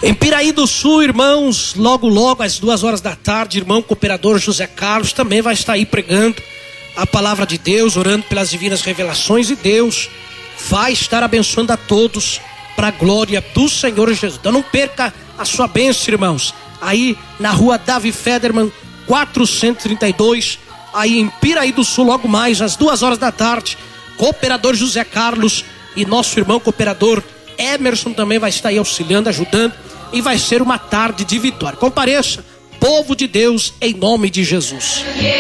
Em Piraí do Sul, irmãos, logo às 2 horas da tarde, irmão cooperador José Carlos também vai estar aí pregando a palavra de Deus, orando pelas divinas revelações, e Deus vai estar abençoando a todos para a glória do Senhor Jesus. Então não perca a sua bênção, irmãos, aí na rua Davi Federman 432, aí em Piraí do Sul, logo mais às 2 horas da tarde, cooperador José Carlos e nosso irmão cooperador Emerson também vai estar aí auxiliando, ajudando, e vai ser uma tarde de vitória. Compareça, povo de Deus, em nome de Jesus.